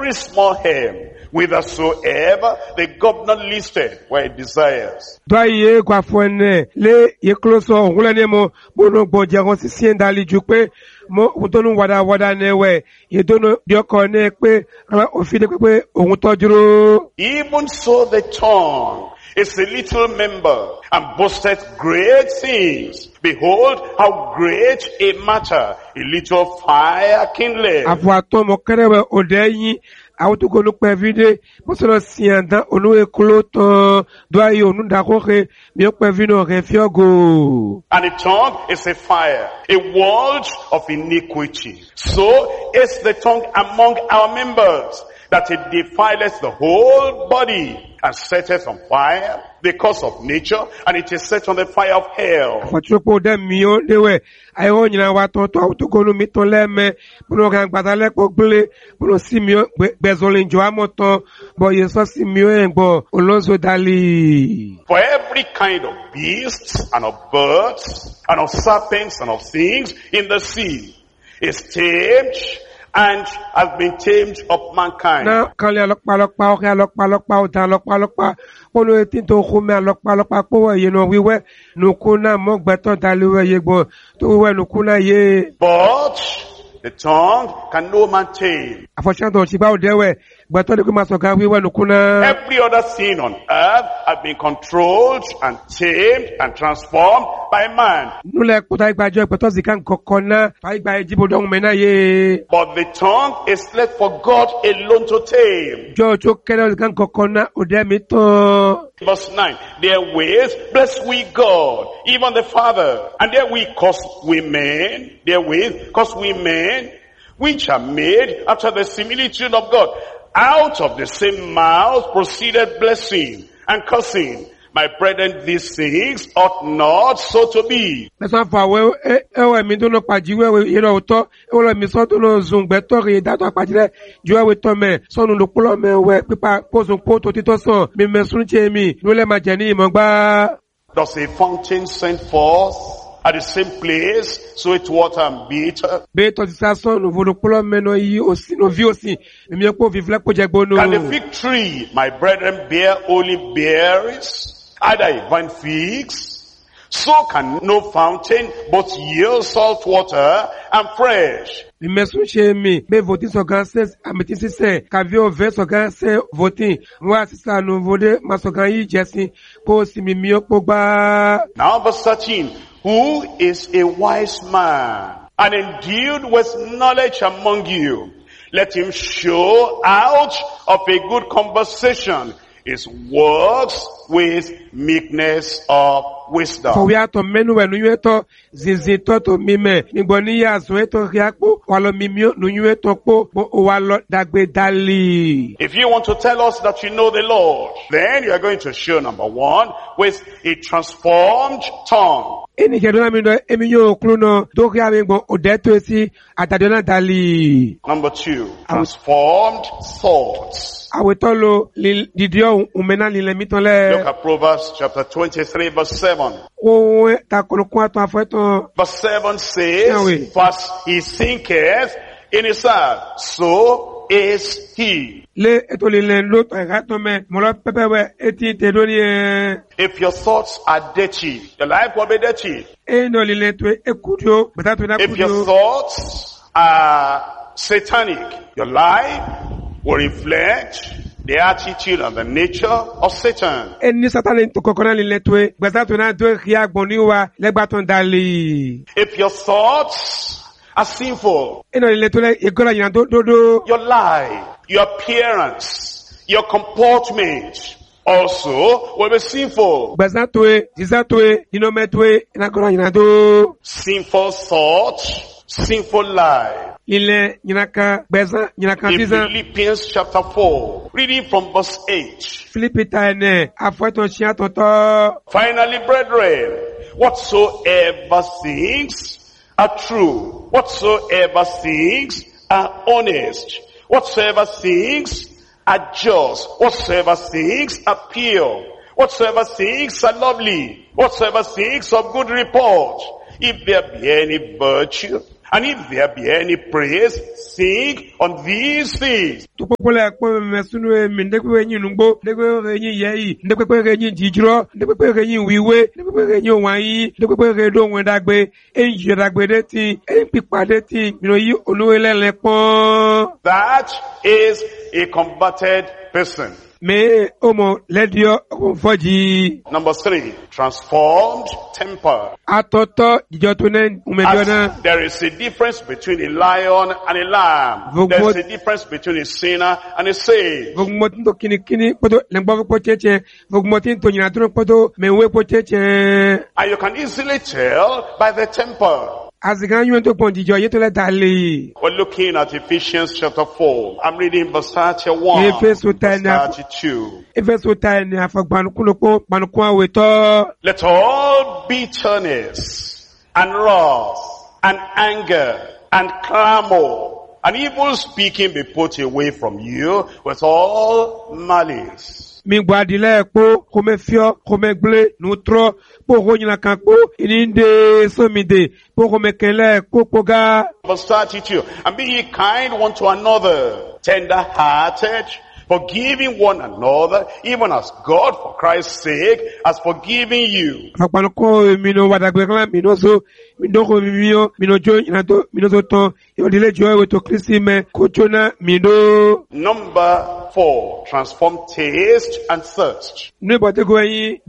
every small hem, whithersoever the governor listed where he desires. Doye kwa fwene le ye kloso ngule ne mo bono boje gon si siendali ju pe mo utonu wada newe ye dono dioko ne pe ofide pe ohun tojuro. Even so the tongue is a little member and boasteth great things. Behold, how great a matter a little fire kindleth. Afwa to mo kerewe odeyin awutuko nu pe vide mo solo siendan onu ekloton doye onu dakoke mi o pe vino re fiogo. And the tongue is a fire, a world of iniquity. So is the tongue among our members, that it defileth the whole body, and setteth on fire the course of nature, and it is set on the fire of hell. Fatuko de mio dewe ayo nyina wa to awutuko nu mi ton leme bono kan gbadale ko gble bono simio bezolin jo amoton bo yeso simio engbo olozo dali. For every kind of beasts and of birds and of serpents and of things in the sea is tamed and has been tamed of mankind. Na kale alokpa o alokpa o dan alokpa polo etin to khume alokpa po ye no wiwe nukuna mo gbeto daliwe yegbo to wiwe nukuna ye. But the tongue can no man tame. Afoshanto chiba o dewe gbeto de kuma so kan wiwe nukuna. Every other thing on earth has been controlled and tamed and transformed by man. Nule kuta igbajo gbeto zikan kokona fa igba ejibo don mena ye. But the tongue is left for God alone to tame. Jojo kere zikan kokona odemi to. Verse 9, therewith bless we God, even the Father, and therewith curse we men, which are made after the similitude of God. Out of the same mouth proceeded blessing and cursing. My brethren, these things ought not so to be. Ewe mi dono pajiwe we yero uto ewe mi so dono zungbeto ri dato pajire juwe we to me so nu lokulo me we pipa pozun poto tito so mi mesunche mi nule majeni mo gba. Does a fountain send forth at the same place, so it water and bitter? Beto disason nu lokulo me no yi osi no vi osi mi epo vivle po jegbo no. Can the fig tree, my brethren, bear only berries? Either a vine figs, so can no fountain both yield salt water and fresh. Mi mesunche mi me votin so ganse ameti sise kavi ove so ganse votin wa sisa no vode masogan yi jesin ko si mi opo gba. Now verse 13, who is a wise man and endued with knowledge among you? Let him show out of a good conversation his works with meekness of wisdom. For we are to menu when you to zizito to mime ngboni ya so eto riapo walo mimio nu you to po walo dagbe dali. If you want to tell us that you know the Lord, then you are going to show, number one, with a transformed tongue. Eni kedona mi no emi yo okluno do ria mi gbon odeto esi atadona dali. Number two, transformed thoughts. Awetolo didio umena lile mitole. Look at Proverbs chapter 23 verse 7. O ta kolokun ato afeto. Verse 7 says, "First he thinketh in his heart, so is he." Le etolile lo to erato me molo pepewe eti tedoni. If your thoughts are dirty, your life will be dirty. Eno lile to ekudio betato na kudio. If your thoughts are satanic, your life will reflect the attitude and the nature of Satan. Eni satani to kokona lile to betato na do ria gboniwa legbaton dali. If your thoughts are sinful, Eno lile to le egola yan do. your life, your appearance, your comportment also will be sinful. Sinful thought, sinful life. In Philippians chapter 4, reading from verse 8. Finally, brethren, whatsoever things are true, whatsoever things are honest, whatsoever things are just, whatsoever things are pure, whatsoever things are lovely, whatsoever things of good report, if there be any virtue, and if there be any praise, think on these things. tukopole kwa mesunu mindekwe nyi nungbo ndekwe nyi yei ndekwe nyi jijiro ndekwe nyi wiwe ndekwe nyi wanyi ndekwe do wendagbe enji dagbe deti enpipade ti minoyi oluwelele pon. That is a converted person. Me omo ledio foji. Number 3, transformed temper. Atoto dijotune umediona. As there is a difference between a lion and a lamb. There is a difference between a sinner and a saved. Vogmotin to kini poto lengba pocheche. Vogmotin to nyatun poto mewe pocheche. And you can easily tell by the temper. We're looking at Ephesians chapter 4. I'm reading verse 31, verse 32. Let all bitterness and wrath and anger and clamor and evil speaking be put away from you with all malice. Mi guadile po come fio come gle nutro po gonyina kan po ininde somide po come kele ko poga. Verse 32. And be ye kind one to another, tender-hearted, forgiving one another, even as God for Christ's sake has forgiven you. Akpanoko mino wadagwekla minoso mindoko mimio minojo inato minoso ton yodile joy to Christi me kochona mido. Number 4, transform taste and thirst. Transformed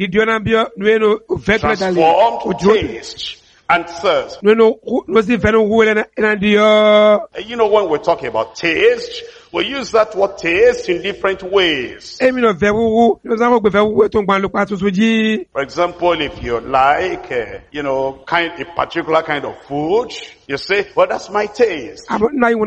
taste and thirst. You know, when we're talking about taste, we use that word taste in different ways. For example, if you like, a particular kind of food, you say, well, that's my taste. And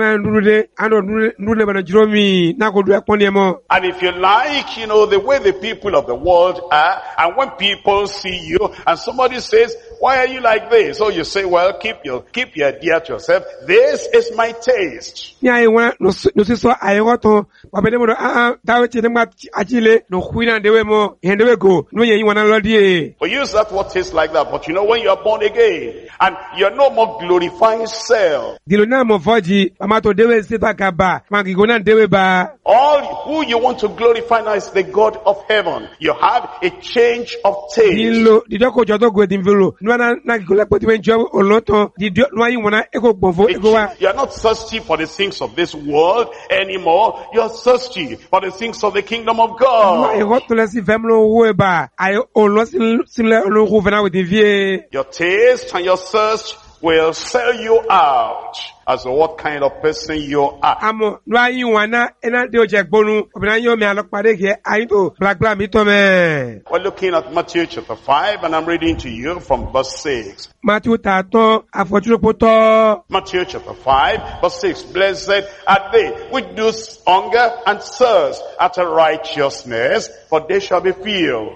if you like, the way the people of the world are, and when people see you, and somebody says, why are you like this? So you say, well, keep your idea to yourself. This is my taste. We use that word taste like that, but when you are born again, and you're no more glorifying self, all who you want to glorify now is the God of heaven. You have a change of taste. You're not thirsty for the things of this world anymore. You're thirsty for the things of the kingdom of God. Your taste and your thirst will sell you out as to what kind of person you are. We're looking at Matthew chapter 5, and I'm reading to you from verse 6. Matthew chapter 5, verse 6. Blessed are they which do hunger and thirst after righteousness, for they shall be filled.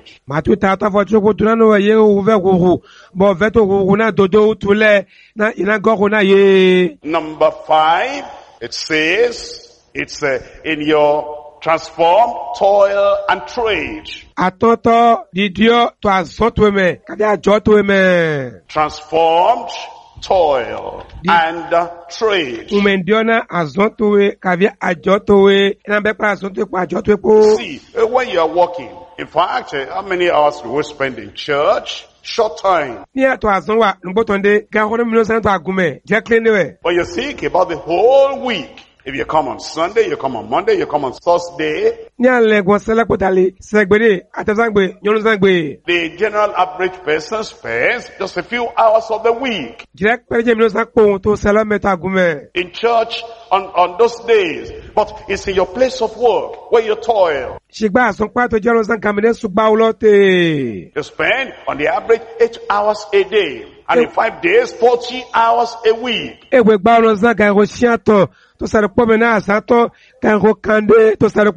Number 5, it says, it's in your transform, toil, and trade. Transformed, toil, and trade. See, when you are working, in fact, how many hours do we spend in church? Short time. When you think about the whole week, if you come on Sunday, you come on Monday, you come on Thursday, the general average person spends just a few hours of the week in church on those days. But it's in your place of work where you toil. You spend on the average 8 hours a day. And in 5 days, 40 hours a week. And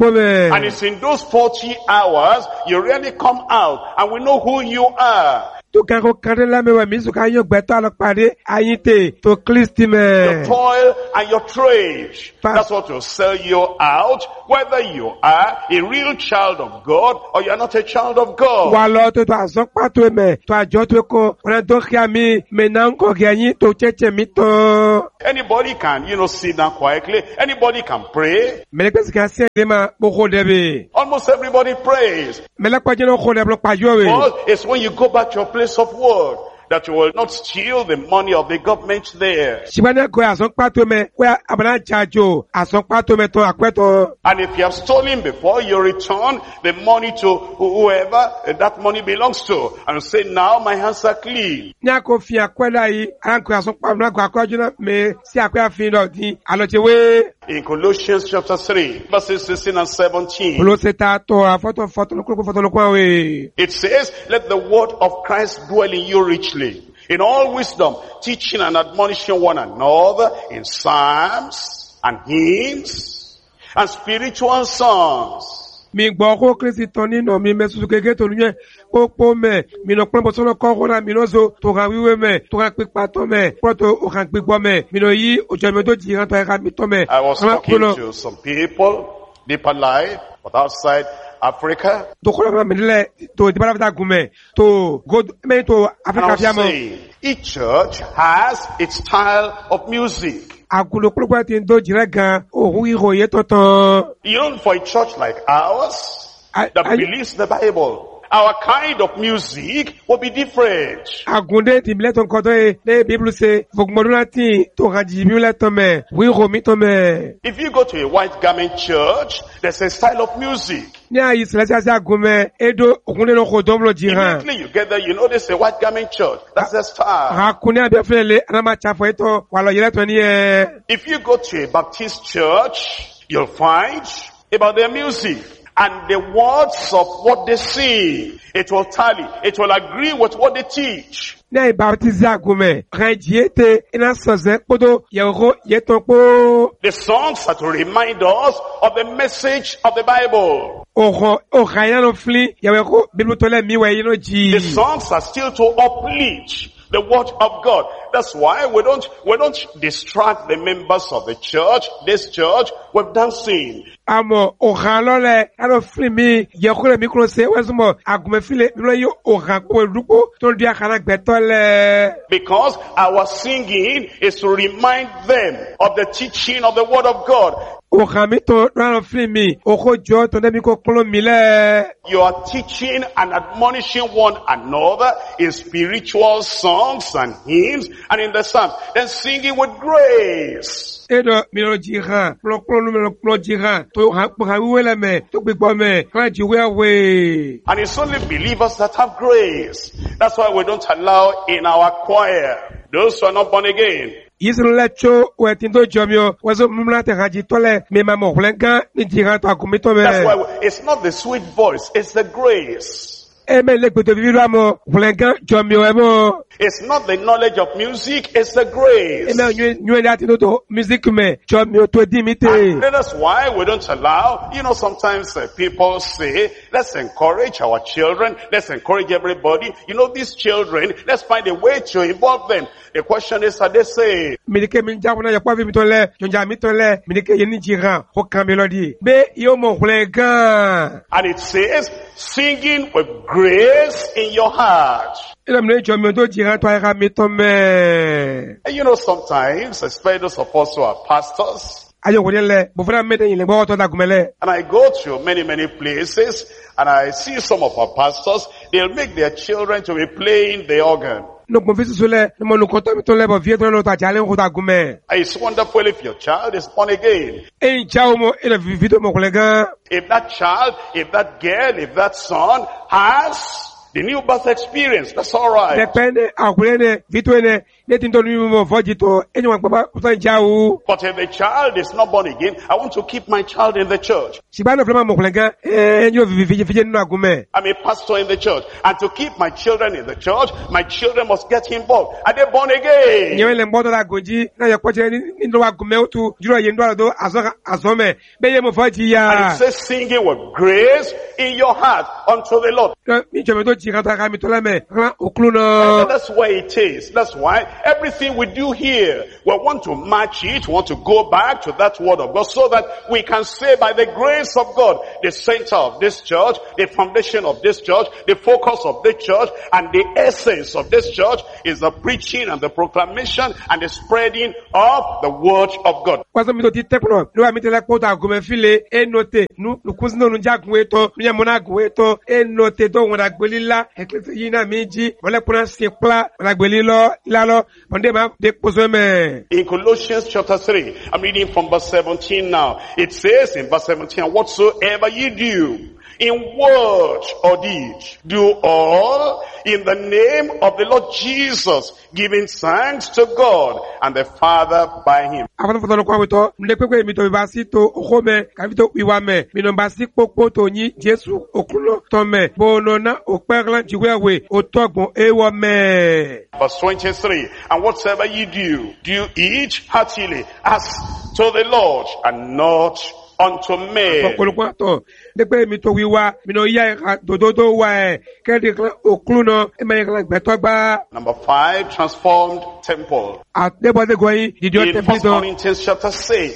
it's in those 40 hours you really come out and we know who you are. to kan ko kan la me wa mi su kan yo gbeto alo pare ayite to Kristi me. Your toil and your trade. That's what will sell you out, whether you are a real child of God or you are not a child of God. Wa lo to aso pato me to ajo to ko ona do kia mi me na nko gyanyi to cheche mi to. Anybody can, sit down quietly. Anybody can pray. Me le ka se de ma bo ko debe. Almost everybody prays. Me la kwa jeno ko de block pa jo we. Well, it's when you go back to your place of work that you will not steal the money of the government there. Shibana ko aso pato me kwa abana chajo aso pato me to akweto. And if you have stolen before, you return the money to whoever that money belongs to and say, now my hands are clean. Nya ko fi akwela yi anko aso pa na ko akwajo me si akwa fi do di alochewe. In Colossians chapter 3, verses 16 and 17. It says, let the word of Christ dwell in you richly, in all wisdom, teaching and admonishing one another in psalms and hymns and spiritual songs. Mi gbọ́ kó Kristi tán nínú mi mẹ́sùsù kéèké tó níyẹn kó pọ́ mẹ́ mi nà pọ́nbọ̀ sọ́nà kọ́kọ́rọ́ mi náà so tó ka wíwé mẹ́ tó ka pípa tọ́ mẹ́ pọ́tò òkà pípọ́ mẹ́ mi nà yí òjò mi tó jì hàn tó ẹ̀ka mi tọ́ mẹ́. I was talking to some people, deeper life, but outside Africa. Tó kọ́ra fún mi nílẹ̀ tó ìdíbàlá fi ta gùn mẹ́ tó mẹ́rin tó Africa fi àmọ́. Each church has its style of music. Àgùlò púpọ̀ tí ń dó jìrẹ́ gan òhun ìròyìn tọ̀tàn. For a church like ours that believes the Bible, our kind of music will be different. Agunde ti bileton koto le Bible say fogmodunati to haji bileton me wi romi to me. If you go to a white garment church, there's a style of music. Ni ayi selesa sa gume edo okunle no ko domlo jiran. Immediately you get there, you know there's a white garment church. That's the style. Hakuni abefele anama chafo eto walo yeleto ni e. If you go to a Baptist church, you'll find about their music and the words of what they sing. It will tally. It will agree with what they teach. The songs that will remind us of the message of the Bible. The songs are still to uplift the word of God. That's why we don't distract the members of the church, this church, with dancing. Because our singing is to remind them of the teaching of the word of God. You are teaching and admonishing one another in spiritual songs and hymns and in the psalms, then singing with grace. And it's only believers that have grace. That's why we don't allow in our choir those who are not born again. That's why it's not the sweet voice, it's the grace. It's not the knowledge of music, it's the grace. And that's why we don't allow, sometimes people say, let's encourage our children, let's encourage everybody. These children, let's find a way to involve them. The question is, are they saved? And it says, singing with grace in your heart. And sometimes, especially those of us who are pastors, and I go to many places, and I see some of our pastors, they'll make their children to be playing the organ. It's wonderful if your child is born again. If that child, if that girl, if that son has the new birth experience, that's all right. Leti ndo ni mo foji to enyo wa baba usan jawu. But if the child is not born again, I want to keep my child in the church. Sibana flama mo kulenga enyo vivije ninu agume. I'm a pastor in the church. And to keep my children in the church, my children must get involved. Are they born again? Nyewe le mbodo la gonji na yakoche ni ndo agume utu juro yendo ado azome. Beye mo foji ya. And it says singing with grace in your heart unto the Lord. Mi chome to chikata kami tolame okluno. And that's why it is. That's why everything we do here, we want to match it, we want to go back to that word of God so that we can say by the grace of God, the center of this church, the foundation of this church, the focus of this church, and the essence of this church is the preaching and the proclamation and the spreading of the word of God. Kwazo mi to ti tekno, lo mi te la kota agume file enote nu kuzino nu jagun eto, mi amona gun eto enote to wona gbelila eklesi yina miji, wole puna sepla wona gbelilo ilalo onde ma de pozo me. In Colossians chapter 3, I'm reading from verse 17 now. It says in verse 17, whatsoever you do, in word or deed, do all in the name of the Lord Jesus, giving thanks to God and the Father by him. Afano foto kwa wito, mlekwe mi to basi to okome, kavito iwame, mi no basi popo to ni Jesu okulo tome, bono na okperla jiwewe, otogbon ewo me. Verse 23, and whatsoever you do, do each heartily as to the Lord and not unto men. Dekwe mi to wiwa, mi no ya dododo wa kede okluno e me gbetogba. Number 5, transformed temple. At debo de goyin didio In 1 temple. Corinthians chapter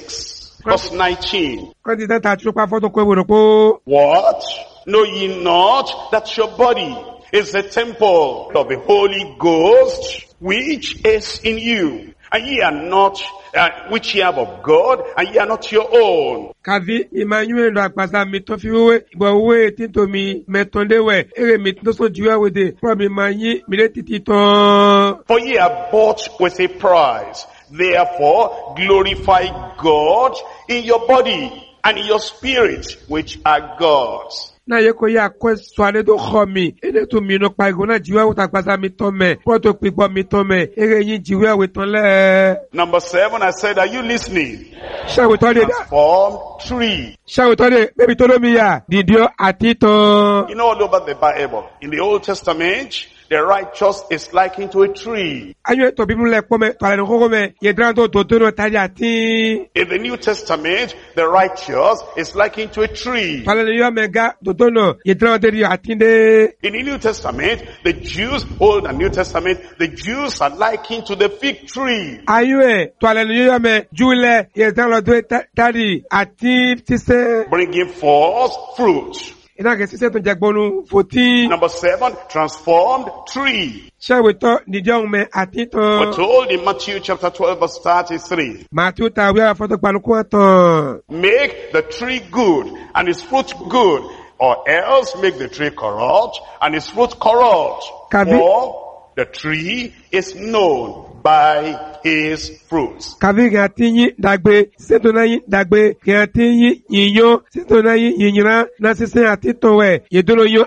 6, verse 19. President atrupa foto kwe woropo. What? Know ye not that your body is the temple of the Holy Ghost, which is in you, and ye are not, which ye have of God, and ye are not your own. Kavi Emmanuel ndo akpasa mi to fi wewe bo we tinto mi metonde we ere mi to so juwa we de probi manyi mi le titi ton. For ye are bought with a price. Therefore glorify God in your body and in your spirit, which are God's. Na ye ko ya ko swale do khomi ene to mi no pa igona jiwa wo takpasa mi ton me ko to pipo mi ton me ere yin jiwa we ton le. Number 7, I said, are you listening? Shawo to de Transformed tree. shawo to de baby to do mi ya didio atiton. You know, all over the Bible, in the Old Testament, the righteous is likened to a tree. Anyo to bibu le ko me to ale ko me ye dran to no tari ati. In the New Testament, the righteous is likened to a tree. Pale yo mega to no ye dran de atinde. In the New Testament, the Jews, Old and New Testament, the Jews are likened to the fig tree. Ayue, to ale yo me jule ye dran lo do tari ati tise. Bringing forth fruit. Ina ke sise to jagbonu 14. Number 7, transformed tree. Shawe to didio me atito. We're told in Matthew chapter 12 verse 33. Matthew ta wi afoto paluku aton. Make the tree good and its fruit good, or else make the tree corrupt and its fruit corrupt. For the tree is known by his fruits. Kavi gatinyi dagbe, setonayi dagbe, gatinyi yinyo, setonayi yinyira, na sise atito we, yedono yo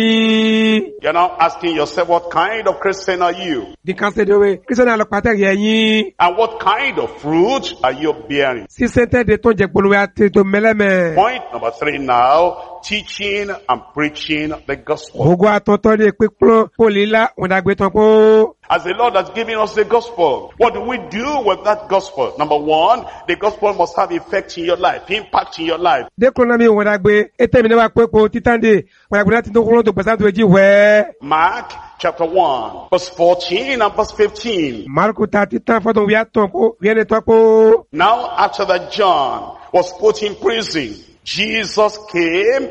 ati. You're now asking yourself, what kind of Christian are you? Di kanse dewe, Christian alokpate yeyin. And what kind of fruit are you bearing? Si sente de ton jekbolu we atito meleme. Point number 3 now, teaching and preaching the gospel. Ogo atoto de pekplo, polila, ondagbe tonpo. As the Lord has given us the gospel, what do we do with that gospel? Number 1, the gospel must have effect in your life, impact in your life. De klonami ondagbe, etemi ne wa kwepo titande, ondagbe lati to kolo to pesa to eji we. Mark chapter 1, verse 14 and verse 15. Marko tatitan foto we atonpo, we ne topo. Now after that John was put in prison, Jesus came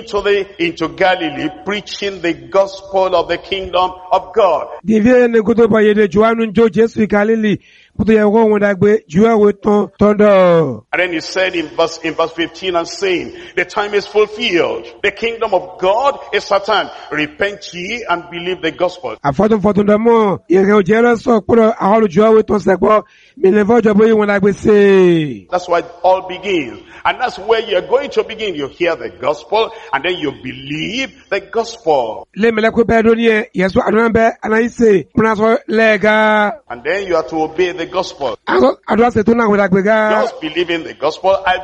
into Galilee preaching the gospel of the kingdom of God. Divye ne godo ba yede Joanu njo Jesu Galili. Puto yẹ wọ́n wọn dàgbé juwẹ́wé tán tọ́ndọ̀. And then he said in verse 15 and saying, the time is fulfilled. The kingdom of God is at hand. Repent ye and believe the gospel. Àfọ́tún dọ́mọ̀ ìrìn òjẹ́ lọ sọ púrọ̀ àwọn olùjuwẹ́wé tán sẹ́gbọ́ mi lè fọ́jọ́ bóyí wọn dàgbé sí. That's why it all begins. And that's where you're going to begin. You hear the gospel and then you believe the gospel. Lé mẹ́lẹ́kú bẹ́ẹ̀ lóní ẹ̀ yẹ̀sọ́ àdúrà bẹ́ẹ̀ anáyíṣe múnasọ lẹ́ẹ̀gá. And then you have to obey the gospel. Àdúrà ṣètò náà wọ́n dàgbé gá. Just believe in the gospel. I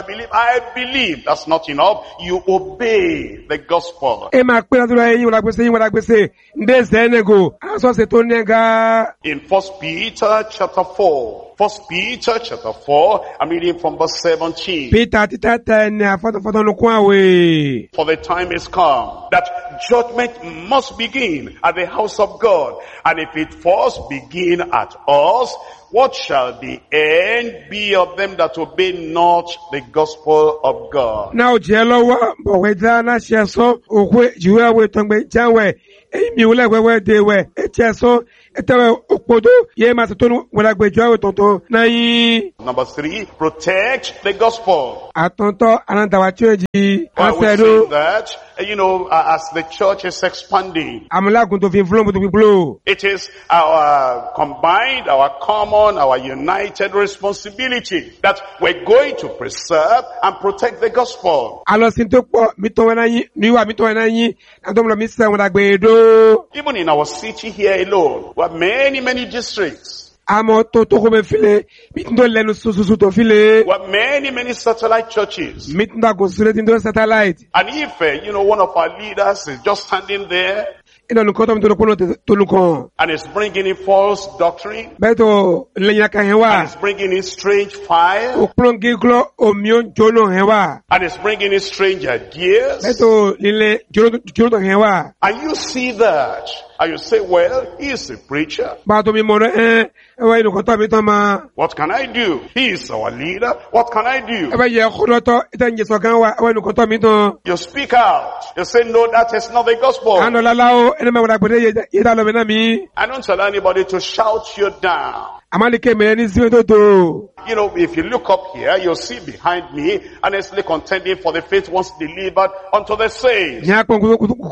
believe. That's not enough. You obey the gospel. Ẹ máa pé àdúrà yín wọ́n dàgbé sí. Ndé sẹ́nẹ̀gò. Àṣọ ṣètò ní ẹ̀gá. In 1 Peter chapter 4. 1 Peter chapter 4. I'm reading from verse 17. Peter títà ní àfọ́tún lókun àwẹ̀. For the time is come that judgment must begin at the house of God. And if it first begin at us, what shall the end be of them that obey not the gospel of God? Now jẹ́ lọ́wọ́ bọ̀wẹ̀ dáná ṣe sọ òkú ìjìwẹ́wẹ́ tọ́gbẹ̀ jáwẹ̀ èyí mi wúlẹ̀ wẹ́wẹ́ dẹ̀wẹ̀ ẹ̀tẹ́ sọ ẹ̀tẹ́wẹ̀ òpódó yẹ́ máa tẹ̀tọ́ wọ́dàgbẹ̀ ìjìwẹ́wẹ́ tọ̀tọ̀ náà yìí. Number 3, protect the gospel. Àtọ̀ntọ̀ anáńtàwà tí ó jì Why we àṣẹ́rú. say that? As the church is expanding, Àmúlágùn tó fi fúlọ́mù tó fi búlò. it is our combined, our common, our united responsibility that we're going to preserve and protect the gospel. Alọ́sìn tó pọ̀ mítọ̀wẹ́ náà yín níwà mítọ̀wẹ́ náà yín àtọ́mọ̀lọ́ mi sẹ́ wọ́dàgbẹ̀ èdò. Even in our city here alone, we have many districts. Àmọ́ tó kó bẹ file mítọ̀ lẹ́nu sùsùsù tó file. We have many satellite churches. Mítọ̀ kò sílẹ̀ tí ń tó satellite. And if, one of our leaders is just standing there Ina nukọ́ tó mi tó lọ́pọ̀ tó lukọ́. and is bringing in false doctrine, Bẹ́ẹ̀ tó lẹ́yìn aka yẹn and wá. is bringing in strange fire, Òpulọ̀ gíglọ́ omiọ́ jóná yẹn wá. and is bringing in strange ideas, Bẹ́ẹ̀ tó lílẹ̀ jóná yẹn wá. and you see that, and you say, well, he is a preacher. Bá tó mi mọ̀ rẹ̀ ẹwà inú kọ́tọ́ mi tán ma. What can I do? He is our leader. What can I do? Ẹwà yẹ kọ́lọ́tọ́ ìtẹ́ ń jẹsọ̀ kan wá ẹwà inú kọ́tọ́ mi tán. You speak out. You say, no, that is not the gospel. Àná lálá o ẹni mẹ́wàá gbọ́dọ̀ yé dá lọ́mọ náà mi. I don't tell anybody to shout you down. Àmàlìkẹ́ mẹ́rin ní síwé tó tó. If you look up here, you'll see behind me, honestly contending for the faith once delivered unto the saints. Ní àpọ̀n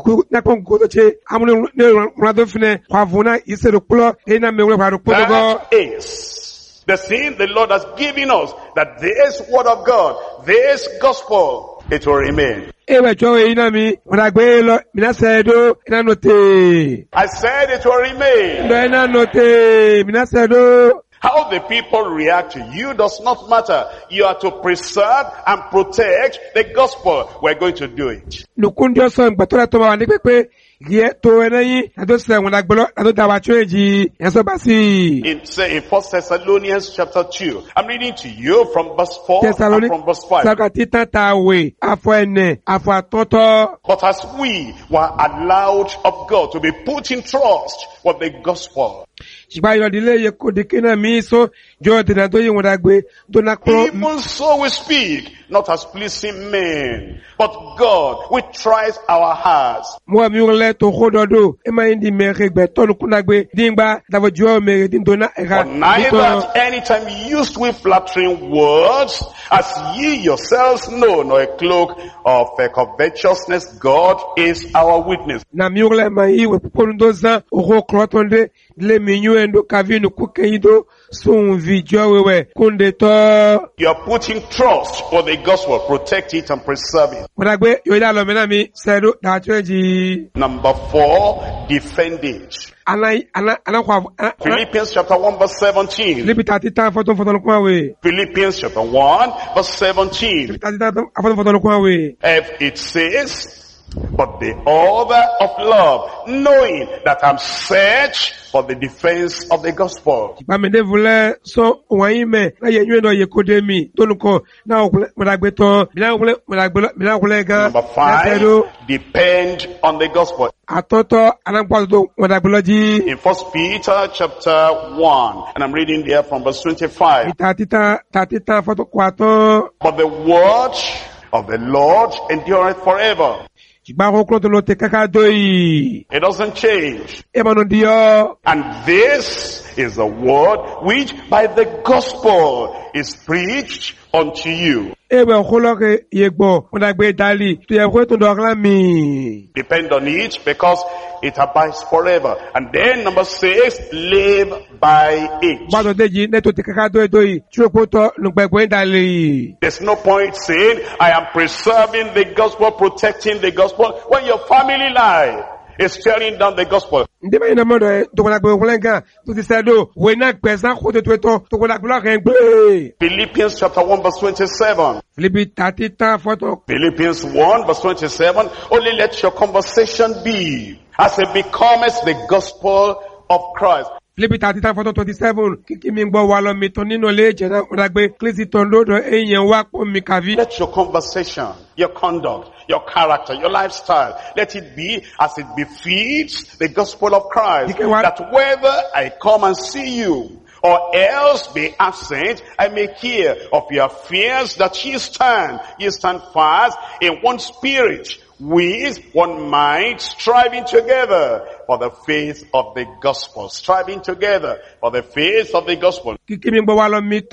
kò tó ṣe amúlẹ̀ ní ìrọ̀lá finẹ̀ kwàfúnà ìṣèlú kúlọ̀ èyí náà mẹ́wàá pàdé kúlọ̀. That is the thing the Lord has given us, that this word of God, this gospel, it will remain. Ewe chọ èyí náà mi, wọ́n àgbé lọ, mìíràn sẹ́ẹ̀dó, iná nòtè. I said it will remain. Ndọ̀ iná nòtè, mìíràn sẹ́ẹ̀dó. How the people react to you does not matter. You are to preserve and protect the gospel. We're going to do it. Nùkúndí ọ̀sán ìgbàtọ́lá tó máa wà ní pépé, yẹ tó ẹnẹ́ yín, àtó sẹ̀ wọ́n àgbẹ̀lọ́, àtó dáwà tí ó èjì, ẹ̀sọ́ bá sí. In 1 Thessalonians chapter 2, I'm reading to you from verse 4 and from verse 5. Sàkà títà tàwé, àfọ ẹnẹ̀, àfọ àtọ́tọ́. But as we were allowed of God to be put in trust with the gospel, Ṣùgbọ́n ìrọ̀dílé yẹ kò dé kí náà mi sọ, jọ ìdènà tó yẹ wọ́n àgbé, tó náà kúrò. even so we speak, not as pleasing men, but God, which tries our hearts. Mo àmì wọlé tó kó dọ́dọ̀, ẹ máa ń di mẹ́rẹ̀ gbẹ̀ tọ́nu kúnàgbé, díngbà dàbọ̀ jọ mẹ́rẹ̀ dín tó náà ẹ̀ka. For neither at any time used with flattering words, as ye yourselves know, nor a cloak of covetousness. God is our witness. Na mi wọlé máa yí wẹ̀ púpọ̀ ní tó zan, òkú kúrọ́tọ̀ ndé, lé mi yún ẹ̀ ndó kàví nù kúkẹ́ yí tó, sóhun vi jọ wẹ̀wẹ̀, kúndé tọ́. You are putting trust for the gospel. Protect it and preserve it. Wọ́n àgbé yóò dá lọ́mọ náà mi, sẹ́ẹ̀dó dàtú ẹ̀ jì. Number 4, defend it. Philippians chapter 1 verse 17. Níbi tàti tán fọ́tún lókun àwẹ̀. Philippians chapter 1 verse 17. Níbi tàti tán fọ́tún lókun àwẹ̀. If it says, but the author of love, knowing that I'm searched for the defense of the gospel. Bàmídé vulẹ̀ sọ wọ̀nyí mẹ́ láyé yín náà yẹ kó dé mi tó nùkọ́ náà mọ̀dàgbé tán mìíràn wọlé gan. Number 5, depend on the gospel. Àtọ́tọ́ aláǹpọ̀ tó mọ̀dàgbé lọ́jí. In 1 Peter chapter 1, and I'm reading there from verse 25. Tàti tán fọ́tún kọ́ àtọ́. But the word of the Lord endureth forever. Ṣùgbọ́n àwọn okùnrin tó lọ tẹ káká dó yìí. It doesn't change. Ẹmọ̀nà díọ̀. And this is the word which by the gospel is preached unto you. Ewe ọ̀kọ́lọ́kẹ́ yẹgbọ̀ ọ̀dàgbé dálì tó yẹ kó tó dọ̀ọ́kọ́ mi. Depend on it because it abides forever. And then number 6, live by it. Bàtọ̀ déjì nẹ́tò tẹ káká dó ètò yìí tí ó kó tọ́ lùgbẹ̀gbẹ̀ dálì. There's no point saying, I am preserving the gospel, protecting the gospel, when your family life is tearing down the gospel. Ndé báyìí náà mọ̀dọ̀ ẹ̀ tó kọ́dà gbé òkúlẹ̀ gan tó ti sẹ́dọ̀ wẹ̀ náà gbẹ̀sán kó tó tó tó kọ́dà gbé lọ́kẹ́ gbé. Philippians chapter 1 verse 27. Filipi 30 tán fọ́tọ̀. Philippians 1 verse 27. Only let your conversation be as it becomes the gospel of Christ. Filipi 30 tán fọ́tọ̀ 27 kíkí mi gbọ́ wa lọ mi tán nínú ilé ìjẹ̀dá kọ́dà gbé kílísì tán lọ́dọ̀ èèyàn wá pọ̀ mi kàví. Let your conversation, your conduct, your character, your lifestyle, let it be as it befits the gospel of Christ. That whether I come and see you or else be absent, I may hear of your affairs, that ye stand fast in one spirit, with one mind, striving together for the faith of the gospel. Striving together for the faith of the gospel. Kíkí mi gbọ́ wa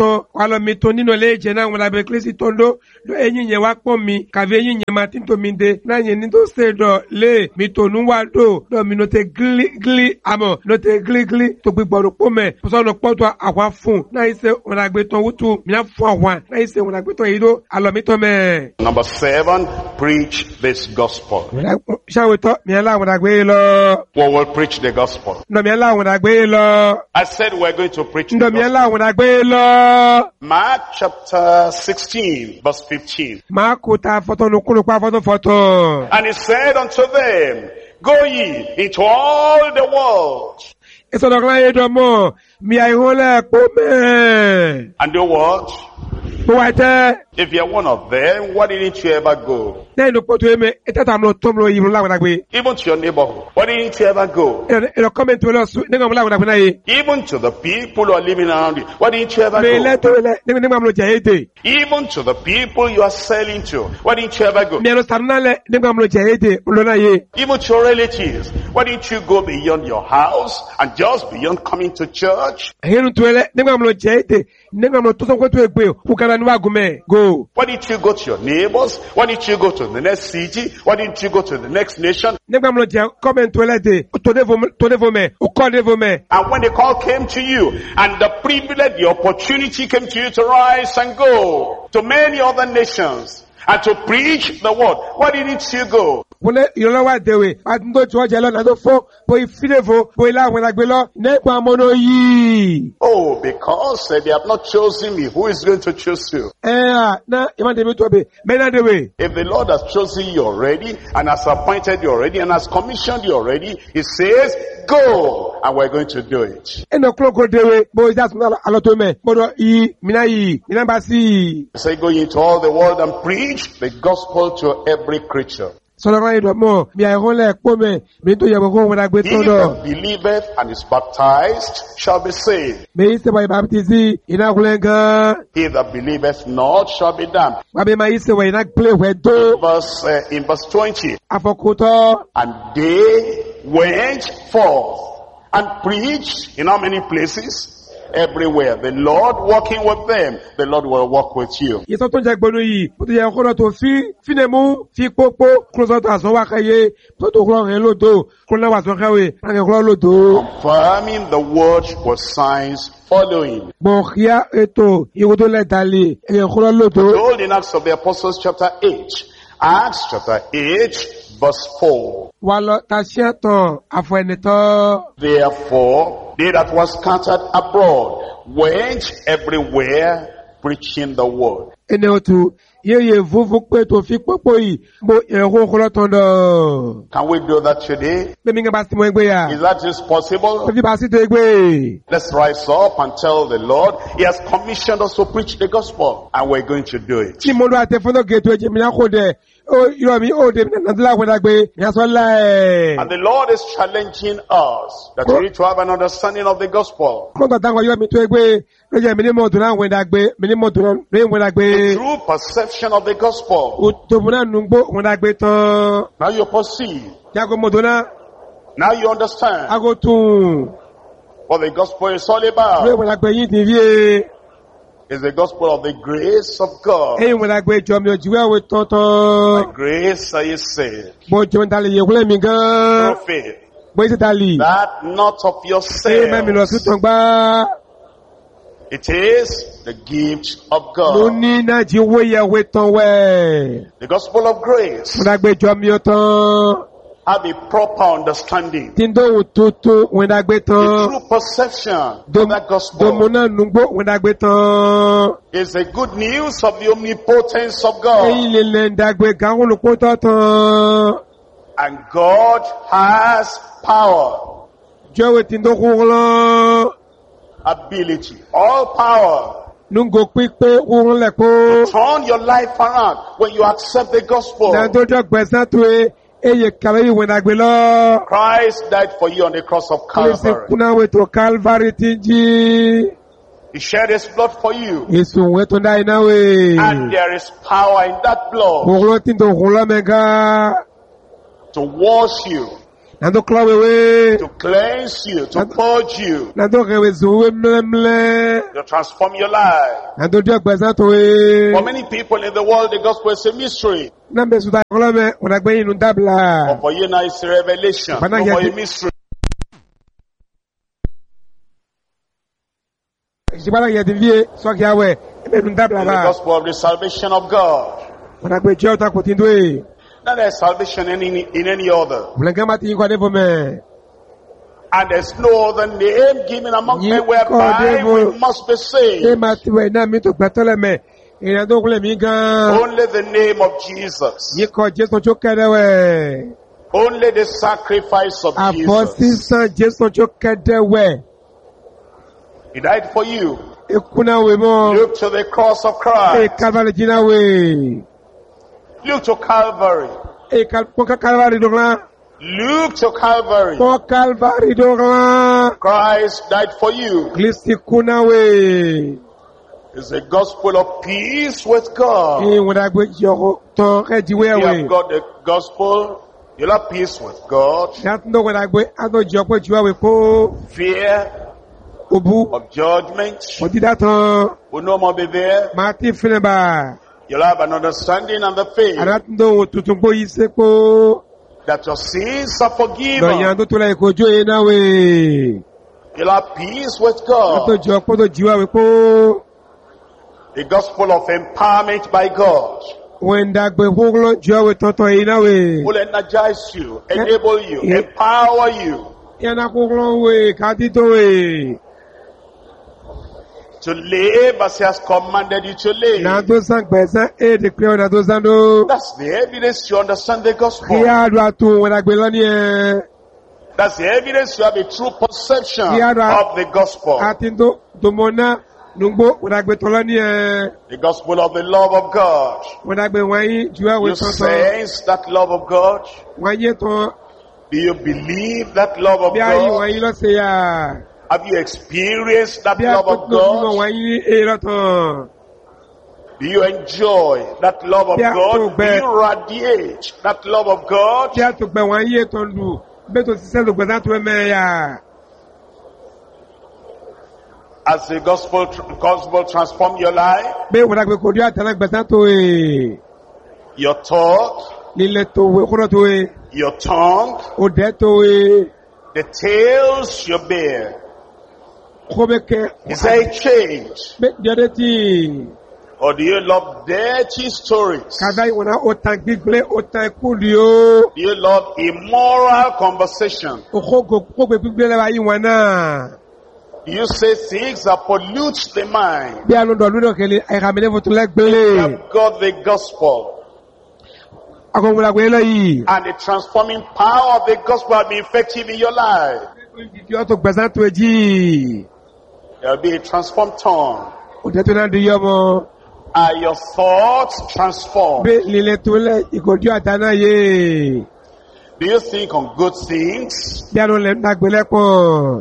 lọ mi tó nínú ilé ìjẹ̀ náà wọn lábẹ́ kílísì tó ń dó ẹ̀yìn yẹn wá pọ̀ mi kàwé ẹ̀yìn yẹn máa tí tó mi dé náà yẹn ní tó ṣe dọ̀ lé mi tó nú wá dò mi ló tẹ gílí àmọ̀ ló tẹ gílí tó gbígbọ́ ló pọ̀ mẹ́ pọ̀sọ́ lọ pọ̀ tó àwa fún náà yìí ṣe wọn àgbẹ̀ tán wútu mi náà fún àwọn náà yìí ṣe wọn àgbẹ̀ tán yìí dó àlọ́ mi tán mẹ́. Number 7, preach this gospel. Ṣáwé tọ́ mi aláwọn àgbẹ̀ lọ. We will preach the gospel. Nọ mi aláwọn àgbẹ̀ lọ. I said we're going to preach the Nọ mi gospel. aláwọn àgbẹ̀ lọ. Mark chapter 16 verse 15. Máa kó ta fọ́tọ̀ nukúrú pa fọ́tọ̀. And he said unto them, go ye into all the world. Ìsọ̀dọ̀kan ayé dọ̀mọ́ mi àìhólẹ̀ pọ̀ mẹ́. And do what? Bó wá tẹ́. If you're one of them, why didn't you ever go? Lẹ́yìn ló tó ẹ̀mẹ́ ìtẹ́ta àmọ́ tó mọ́ ìrún láwọn àgbẹ̀. Even to your neighborhood, why didn't you ever go? Ìrọ̀ kọ́mẹ̀ntì wọlé ọ̀sùn nígbà mọ́ láwọn àgbẹ̀ náà yé. Even to the people who are living around you, why didn't you ever Mi ilẹ̀ go? tó ilẹ̀ nígbà mọ́ jẹ́ èdè. Even to the people you are selling to, why didn't you ever go? Mi ẹ̀rọ sàrúnálẹ̀ nígbà mọ́ jẹ́ èdè olóná yé. Even to your relatives, why didn't you go beyond your house and just beyond coming to church? Ẹ̀yẹ́nu tó ilẹ̀ nígbà mọ́ jẹ́ èdè nígbà mọ́ tó sọ́kọ́ tó ẹgbẹ́ kúkàrà níwá gùnmẹ̀ go. Why didn't you go to your neighbors? Why didn't you go to the next city? Why didn't you go to the next nation? Nígbà mọ́ jẹ́ kọ́mẹ̀ntì tó ilẹ̀ dé tó dé fomẹ̀ ó kọ́ dé fomẹ̀. And when the call came to you and the privilege, the opportunity came to you to rise and go to many other nations and to preach the word, why didn't you go? Wọ́n lé ìrọ̀lọ́wọ́ àdéhùn àti tó tí wọ́n jẹ́ lọ́nà tó fọ́ bó ìfílẹ̀ fò bó ilé àwọn ìlàgbé lọ nípa mọ́nà yìí. Oh, because they have not chosen me. Who is going to choose you? Na ìmọ̀débí tó bẹ̀ mẹ́nà dèwé. If the Lord has chosen you already and has appointed you already and has commissioned you already, He says, go, and we're going to do it. Ẹnà kúròkúrò dèwé bó ìjà sùn àlọ́ tó mẹ́ gbọ́dọ̀ mìíràn bá sí. He said, go into all the world and preach the gospel to every creature. Sọlọ́rọ̀ ìdọ̀mọ́ mi àìhólẹ̀ pọ̀ mẹ́ mi tó yẹ kó wọn àgbẹ̀ He tó lọ. that believeth and is baptized shall be saved. Mi yìí sẹ́wọ̀ ìbáptísì iná kulẹ̀ gan. He that believeth not shall be damned. Wàbí ma yìí sẹ́wọ̀ iná kulẹ̀ wẹ̀ tó. In verse 20. Àfọkùtọ̀. And they went forth and preached in how many places? Everywhere. The Lord working with them, the Lord will work with you. Ìsọ́ tó ń jẹ gbọ́nú yìí, ó ti yẹ ọkọ̀ tó fínẹ̀mú, fi pópó, kúrò sọ́tọ̀ àsọ́wákáyé, tó tó kúrò rẹ̀ lòdó, kúrò náà wà sọ́káwé, ránkẹ̀ kúrò lòdó. Confirming the word with signs following. Bọ̀kíá ètò ìwò tó lẹ́tàlẹ̀, ẹ̀yẹ̀ kúrò lòdó. Told in Acts of the Apostles chapter 8. Acts chapter 8 verse 4. Wà lọ tàṣẹ́ tàn àfọ̀ ẹ̀nìtọ́. Therefore, they that were scattered abroad went everywhere preaching the word. Ẹni ọ̀tù, yẹ́yẹ fúnfún pé tó fi pópó yìí, mo ẹ̀hún kúrò tán dọ̀. Can we do that today? Bẹ́ẹ̀ni ń bá sí mọ́ ẹgbẹ́ yà. Is that possible? Bẹ́ẹ̀ni bá sí tó ẹgbẹ́. Let's rise up and tell the Lord, He has commissioned us to preach the gospel, and we're going to do it. Tí mo lọ àtẹ fún ọ̀gẹ̀ tó ẹjẹ̀ mìíràn kò dẹ̀, o yo mi o de na la won dagbe ya so la And the Lord is challenging us that we need to have an understanding of the gospel. mo ta tan yo mi to egbe le je mi ni mo to na won dagbe mi ni mo to na won dagbe True perception of the gospel. o to mo na nugbo won dagbe tan Now you perceive. ya ko mo to na Now you understand ago tun what the gospel is all we about. won dagbe yin ti vie It's the gospel of the grace of God. e won dagbe jo mi o jiwe we ton By ton grace are you saved. mo jo ndale ye kule mi gan Through faith. bo ise tali That not of e me mi lo su yourself. ton gba It is the gift of mo God. ni na ji wo ye we ton we The gospel of grace. mo dagbe jo mi o ton Have a proper understanding. ti ndo tutu won dagbe The tan true perception of that do mo gospel na nugbo won dagbe tan is the good news of the omnipotence of e God. le le dagbe gan lu ko to tan And God has power, jo we ti ndo ko lo ability, all power. nungo pipe wo le ko Turn your life around when you accept the gospel. na do jo gbesan to eye kale won dagbe lo Christ died for you on the cross of Christ Calvary. kuna we to Calvary ti ji He shed his blood for you. Yesu we to dai na we And there is power in that blood wo lo ti ndo ko lo mega to wash you, na do klo we to cleanse you, to purge you, na do ke we zo we mle to transform your life. na do jo gbesan to we For many people in the world, the gospel is a mystery. na be su da ko lo me won dagbe yin nu dabla But for you now, it's a revelation, But now no you more have a to- mystery. Jibala ye di vie so ki awe e be nu dabla In the ba gospel of the salvation of God. won dagbe jo ta ko ti ndo e Now there's salvation in any other. Blanca mati yin ko de fo me And there's no other name given among Ye men whereby God, we must be e saved. mati we na mi to gbetole me e do kule mi gan Only the name of Jesus. yi ko Jesu jo kede we Only the sacrifice of afosi Jesus. san Jesu jo kede we He died for you. e kuna we mo Look to the cross of e Christ. Calvary jina we Look to Calvary. e Calvary do la Look to Calvary. ko Calvary do la Christ died for you. Kristi kuna we It's a gospel of peace with God. e won dagbe jo ton e di we You we have got the gospel. You'll have peace with God. that ndo won dagbe ado jo po jiwa we ko Fear obu of judgment odida tan will no more be there. mati fine ba You'll have an understanding and the faith arat ndo tutun po ise ko that your sins are do forgiven. yan do to la ko jo e na we You'll have peace with to God. jo po to jiwa we ko The gospel of empowerment by God when dagbe hoglo jo we toto e na we will energize you, enable you, Yeah. empower you yana hoglo we ka ti to we to live as He has commanded you to na live. do san gbesan e de pe na do san do That's the evidence you understand the gospel. ya do atu when dagbe lo ni e That's the evidence you have a true perception Yeah, right. of the gospel. ati do do mona nungbo when dagbe to lo ni e The gospel of the love of God. when dagbe wan jiwa we You toto sense that love of God? wan ye to Do you believe that love of bi ayi God? wan yi lo se ya Have you experienced that bi a love to of do mo God? wan yi e lo ton Do you enjoy that love of Yeah, God? to Do be- you radiate that love of God? bi a to gbe wan yi to lu be to sise lo gbesan to me ya As the gospel transform your life, be when dagbe ko di atana gbesan to e your thought, lile to we ko to e your tongue, o de to e the tales you bear. ko be ke Is there a change? be de ti Or do you love dirty stories? kada wona o tan gbigble o tan kuli o Do you love immoral conversation? o ko gbe gbigble le ba yi wona Do you say things that pollute the mind? bi anu do lu do kele ai ka me le foto le You gbele have got the gospel. ako mo dagbe lo yi And the transforming power of the gospel will be effective in your life. ki o to gbesan to eji There will be a transformed tongue. o de to na di yo mo Are your thoughts transformed? Bí lílẹ̀ tó lẹ̀ ìkòjú àtàná yé. Do you think on good things? Bí a lọ lẹ̀ nàgbélẹ́pọ̀.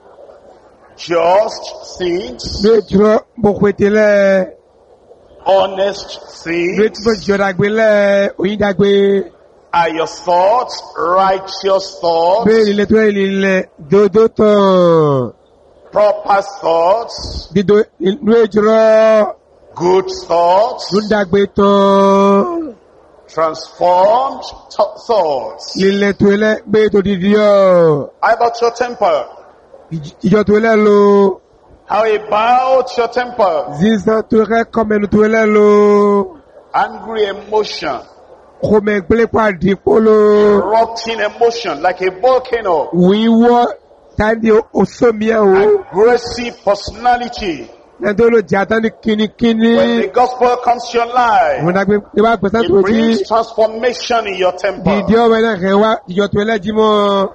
Just things? Bí ìjọ bòkwètélẹ̀. Honest Bí things? ìjọ jọ̀dàgbélẹ̀ òyìndàgbé. Are your thoughts righteous thoughts? Bí lílẹ̀ tó lẹ̀ lílẹ̀ dòdò tán. Proper thoughts? Dídò ìlú ìjọ Good thoughts? lùdàgbé tán. Transformed thoughts? Lílẹ̀ tó lẹ̀ gbé tó dìdí ọ̀. How about your temper? Ìjọ tó lẹ̀ lò. How about your temper? Zizan tó rẹ̀ kọ́mẹ̀nù tó lẹ̀ lò. Angry emotion, Kòmẹ̀ gbélé pàdé polo. erupting emotion like a volcano, Wíwọ́ tàbí òsòmíà o. aggressive personality. Nàdó ló jẹ́ àtàní kínníkínní. When the gospel comes to your life, Mo dàgbé ìbá gbèsè it tó jí. brings transformation in your temper. Dìdí ọ̀wẹ́ náà rẹ̀ wá ìjọ tó ẹlẹ́jì mọ́.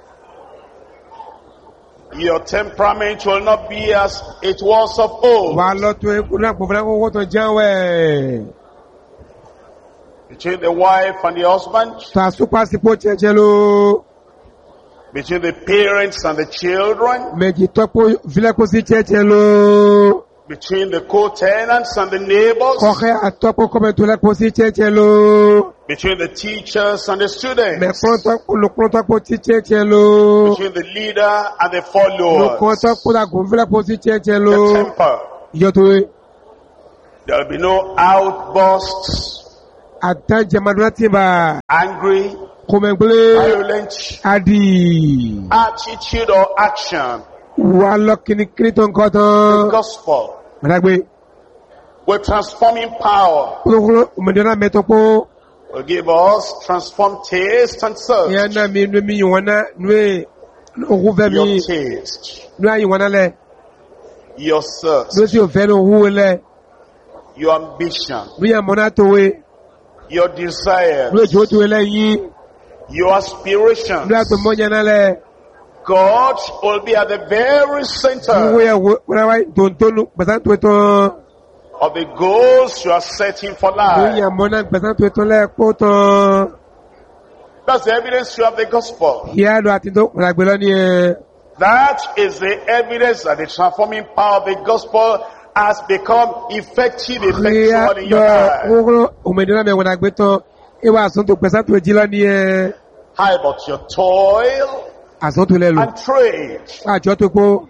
Your temperament will not be as it was of old. Wà á lọ tó ekú náà kò fẹ́ràn kókó tó jẹun wẹ̀. Between the wife and the husband, Tó àsopá sípò jẹjẹ ló. between the parents and the children, Méjì tọ́pọ̀ fílẹ̀kùn sí jẹjẹ ló. between the co-tenants and the neighbors, Kọ̀kẹ́ àtọ́pọ̀ kọ́mẹ̀tò lẹ́kùn sí jẹjẹ ló. between the teachers and the students, Mẹ̀kúrún tọ́pọ̀ sí jẹjẹ ló. between the leader and the Lókun followers. tọ́pọ̀ làgùn fílẹ̀kùn sí jẹjẹ The ló. temper. Ìjọ tó wé. There will be no outbursts, Àtàjẹmọ́dúnrún ti bà. angry, Kòmẹ̀gbélé. violent Adi. attitude or action. Wà lọ kìnnìkìnnì tó ń kọ́ The tán. gospel Mọ̀dàgbé. with transforming power Kúlókúló òmìnira mẹ́tọ́kó. will give us transformed taste and Ìyá thirst. náà mi nú mi yìnwọ́n náà nú òkú fẹ́ mi. Your taste, Nú àyìnwọ́n náà lẹ̀. your Ló thirst, sì ò fẹ́ ní òwú lẹ̀. your ambition, Nú yàmọ́ náà tó wé. your desire, Nú èjò tó wé lẹ́yìn. your aspirations. Nú àtò mọ́nyá náà lẹ̀. God will be at the very Nú center wé wọ́n wá tòǹtòlù gbẹ̀sán tó tán. of the goals you are setting for Nú life. yàmọ́ náà gbẹ̀sán tó tán lẹ́ẹ̀kọ́ tán. That's the evidence you have the gospel. Ìyá lọ àti tó mọ̀dàgbé lọ ní ẹ̀. That is the evidence that the transforming power of the gospel has become effective, Ìyá effectual in your lọ life. kúlókúló òmìnira mẹ́wọ̀dàgbé tán. Ìwà àsọ̀tò gbẹ̀sán tó jí lọ ní ẹ̀. How about your toil Àsọ̀tò lẹ́lu. and trade? Àjọ tó kó.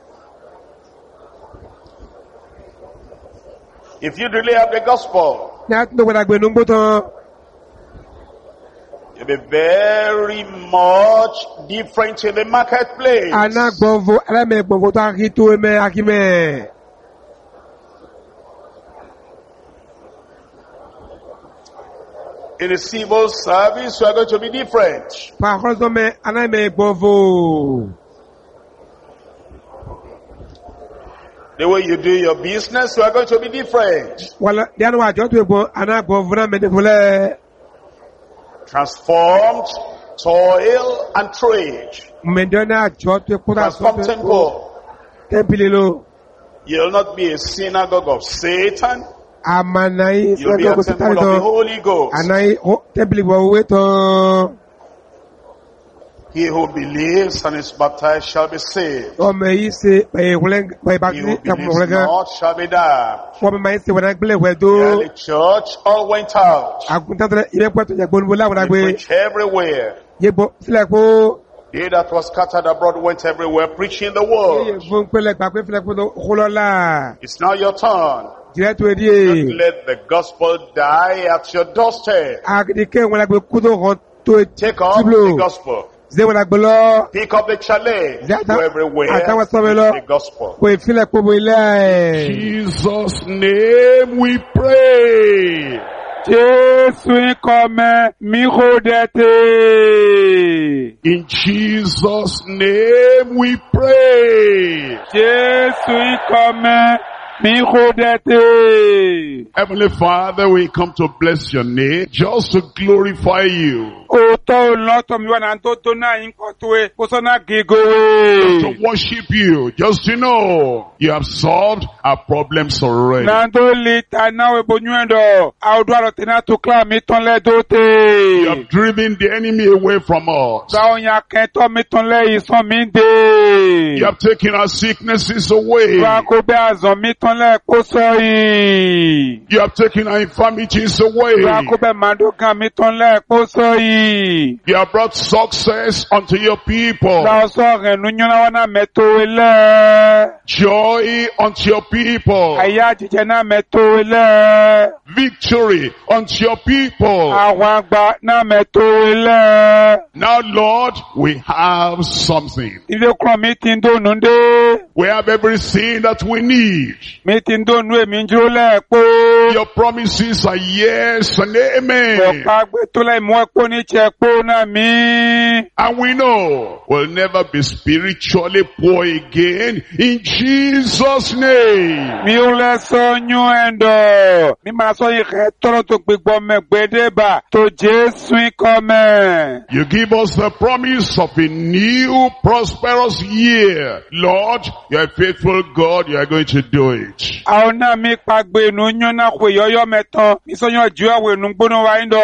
If you really have the gospel, Ní àtúntò gbẹ̀dàgbé nù ń gbó tán. you'll be very much different in the marketplace. Ana gbọ̀nfo alámẹ̀ gbọ̀nfo tó akí tó mẹ́ akímẹ̀. In the civil service, you are going to be different. Pàkọ́sọ́ mẹ́ alámẹ̀ gbọ̀nfo. The way you do your business, you are going to be different. Wàlá díẹ̀ wà àjọ tó gbọ̀n aná gbọ̀nfo náà mẹ́ dẹ́fọ́lẹ́. Transformed toil and trade. Mẹ́jọ náà àjọ tó kó náà Transformed sọ́tò temple. tẹ́ḿpìlì ló. You'll not be a synagogue of Satan. Àmànàyí You'll be sọ́jọ́ a kò sí temple tàbí of the tán. Holy Ghost. Ànáyí tẹ́ḿpìlì bọ̀ owó tán. He who believes and is baptized shall be saved. Ọmọ yìí ṣe pẹ̀yẹ̀kúlẹ̀ He pẹ̀yẹ̀bàtí who kàkùnrin believes kan. not shall be damned. Wọ́n mi máa ń ṣe wọ́n náà gbélé wẹ̀ tó. The early church all went out. Àgùntàn ilé pẹ̀tù yẹ gbólúgbó láwọn They àgbẹ̀. preached everywhere. Yé bọ́ sílẹ̀ kó. They that was scattered abroad went everywhere preaching the Yé word. fún pẹ́lẹ̀ gbà pé fílẹ̀ kó lọ́la. It's now your turn. Jìrẹ́ tó di Don't è. let the gospel die at your doorstep. Àkìdíkẹ́ wọn lágbé kú tó hàn tó Take up tíblò. the gospel. Ṣé wọn lágbé lọ? Pick up the challenge. Go everywhere. Àtàwọn sọ́mi Preach lọ. the gospel. Kò ìfilẹ̀ kó bo ilé ẹ̀. Jesus' name we pray. Jésù ikọ̀ mi kò dẹ̀tẹ̀. In Jesus' name we pray. Jésù ikọ̀ mi khodete. Heavenly Father, we come to bless your name, just to glorify you, Oto loto mi wana ntoto na inkotwe, kusona to gigowe. worship you, just to know you have solved our problems already. Nando lita nawe bonyuendo, audwaro tena tukla mitonle dote. You have driven the enemy away from us. Zaonya kento mitonle ison minde. You have taken our sicknesses away. Wakobe azon mitonle kosoi. You have taken our infirmities away. Wakobe mandoka mitonle kosoi. You have brought success unto your people. Zaoso renunyona wana metowele. Joy unto your people. Aya jijena metowele. Victory unto your people. Awangba na metowele. Now, Lord, we have something. Ile kro mitindo nunde. We have everything that we need. Mitindo nwe minjole po. Your promises are yes and amen. Okagbe tole mo po ni chepo na mi. And we know we'll never be spiritually poor again in Jesus' name. Mi ule sonyo endo. Mi ma so yi retoro to gbegbo me gbedeba to Jesu ikome. You give us the promise of a new prosperous year. Lord, you are a faithful God. You are going to do it. Aona mi pagbe nu nyona kwe yoyo meton. Mi sonyo juwa we nu gbono wa indo.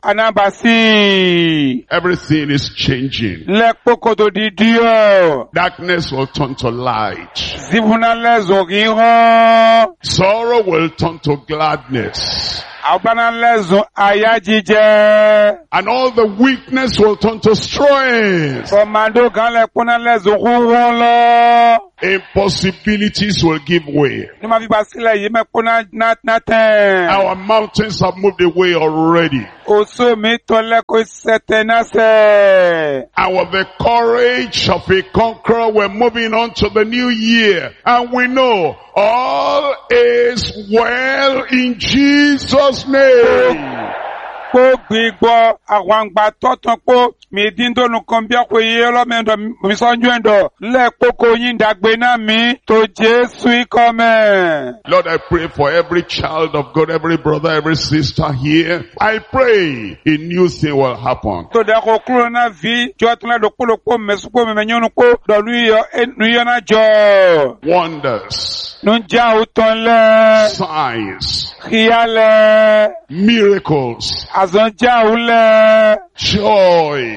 Anabasi. Everything is changing. Le poko to didio. Darkness will turn to light. Zivuna le zogiro. Sorrow will turn to gladness. Abana le zo ayajije. And all the weakness will turn to strength. Komando gan le pona le zo lo. Impossibilities will give way. Ni ma fi basile yi me pona na ten. Our mountains have moved away already. Oso mi tole ko setena se. And with the courage of a conqueror, we're moving on to the new year. And we know all is well in Jesus' name. Ko gbigbo awangba totan po mi dindo nu kan bi ko ye lo mendo mi sonju endo le poko yin dagbe na mi to Jesu ikome. Lord, I pray for every child of God, every brother, every sister here. I pray a new thing will happen. To da ko kuro na vi jo tun le dokolo ko mesuko me nyonu ko do nu yo na jo. Wonders, Nu ja uton le signs, khiale miracles, azon ja ule joy,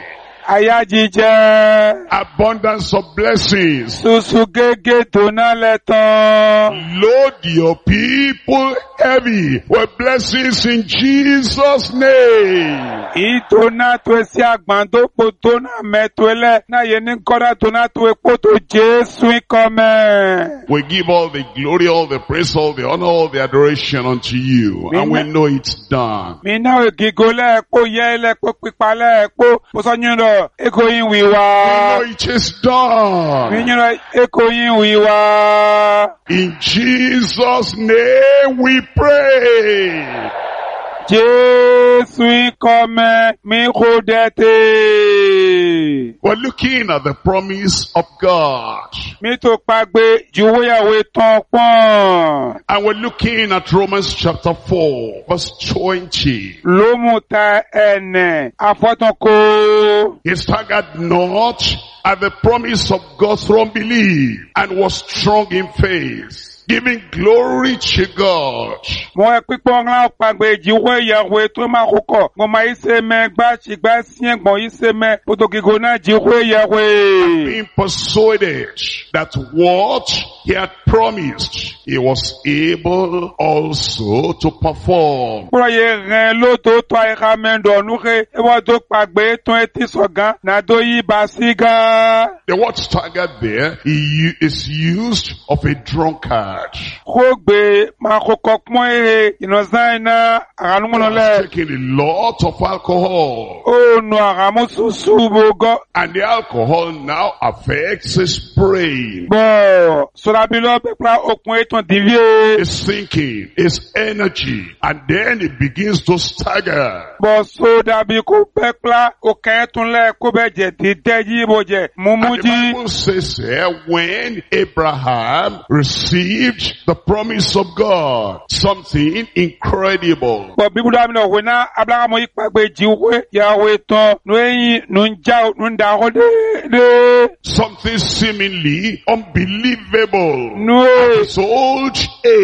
ayajije abundance of blessings. susu gege dona le tan. Load your people heavy with blessings in Jesus' name. Itona to esi agbando potona metwele na yeni koda tona to epoto Jesu ikome. We give all the glory, all the praise, all the honor, all the adoration unto you. And we know it's done. Mi na we gigole ko yele ko pipale ko posonyundo eko yin We wiwa. know it is done. Mi nyundo eko yin wiwa. In Jesus' name we pray. Jesu ikome mi khodete. We're looking at the promise of God. Mi to pagbe juwoyawe ton pon. And we're looking at Romans chapter 4, verse 20. Lomuta ene afoton ko. He staggered not at the promise of God through unbelief and was strong in faith, giving glory to God. Mo e pipo nla pagbe jiwe yawe to ma koko. Mo ma ise me gba sigba sien gbon ise me potokigo na jiwe yawe. Being persuaded that what he had promised, he was able also to perform. Pro ye ren lo to to ai ramendo nuke e wa do pagbe to eti sogan na do yi basiga. The word staggered there is used of a drunkard. Kogbe ma koko mo e inozan na aranumono le. Taking a lot of alcohol. O no aramu susu bogo. And the alcohol now affects his brain. Bo, so la bilo Olo bekla okun eton divie. is sinking, his energy, and then he begins to stagger. Bo so dabi ko bekla okan tun le ko beje ti deji boje And the mumuji. Bible says here, when Abraham received the promise of God, something incredible. Bo Bible am no wena Abraham ipagbe jiwe Yahweh ton no yin no nja no nda de. Something seemingly unbelievable No at his old